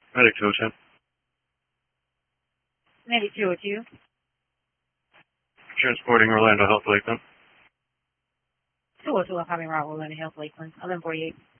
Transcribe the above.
Medic 210. Medic 202. Transporting Orlando Health Lakeland. 202 Highway Route, Orlando Health, Lakeland. 1148.